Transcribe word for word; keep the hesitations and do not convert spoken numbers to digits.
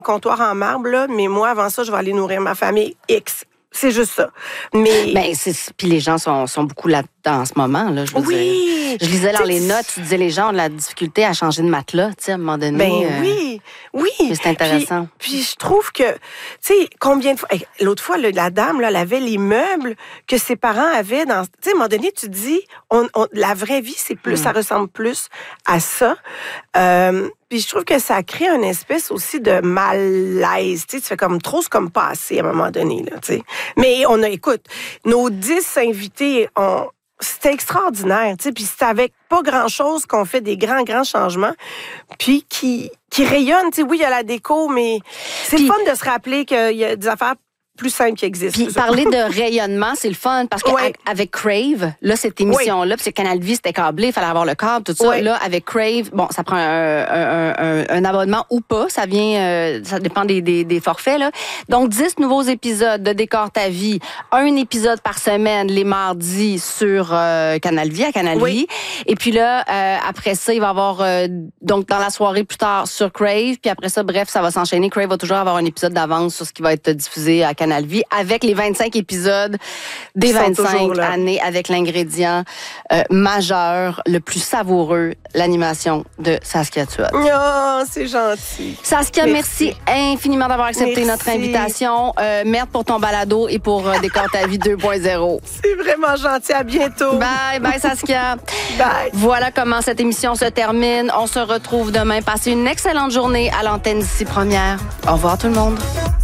comptoir en marbre, là, mais moi, avant ça, je vais aller nourrir ma famille X. C'est juste ça. Mais. Ben, c'est, puis les gens sont, sont beaucoup là-dedans en ce moment, là, je veux oui. dire. Je lisais dans T'sais, les notes, tu disais les gens ont de la difficulté à changer de matelas, tu sais, à un moment donné. Ben euh, oui, oui. C'est intéressant. Puis, puis je trouve que, tu sais, combien de fois. L'autre fois, là, la dame, là, elle avait les meubles que ses parents avaient dans. Tu sais, à un moment donné, tu te dis, on, on, la vraie vie, c'est plus, mm. ça ressemble plus à ça. Euh, Puis je trouve que ça crée une espèce aussi de malaise. Tu sais, tu fais comme trop, c'est comme pas assez à un moment donné, là, tu sais. Mais on a, écoute, nos dix invités, on, c'était extraordinaire, tu sais. Puis c'est avec pas grand-chose qu'on fait des grands, grands changements. Puis qui, qui rayonnent, tu sais. Oui, il y a la déco, mais c'est puis, le fun de se rappeler qu'il y a des affaires plus simple qui existe. Puis parler de rayonnement, c'est le fun parce qu'avec ouais. Crave, là, cette émission-là, puis c'est Canal Vie, c'était câblé, il fallait avoir le câble, tout ça. Ouais. Là, avec Crave, bon, ça prend un, un, un, un abonnement ou pas, ça vient, euh, ça dépend des, des, des forfaits, là. Donc, dix nouveaux épisodes de Décore ta vie, un épisode par semaine, les mardis sur euh, Canal Vie, à Canal oui. Vie. Et puis là, euh, après ça, il va y avoir, euh, donc, dans la soirée plus tard, sur Crave, puis après ça, bref, ça va s'enchaîner. Crave va toujours avoir un épisode d'avance sur ce qui va être diffusé à Canal Vie avec les vingt-cinq épisodes des vingt-cinq années avec l'ingrédient euh, majeur, le plus savoureux, l'animation de Saskia Tuot. Oh, c'est gentil. Saskia, merci, merci infiniment d'avoir accepté merci. notre invitation. Euh, merde pour ton balado et pour euh, Décore ta vie deux point zéro. C'est vraiment gentil. À bientôt. Bye, bye Saskia. Bye. Voilà comment cette émission se termine. On se retrouve demain. Passez une excellente journée à l'antenne d'ici Première. Au revoir tout le monde.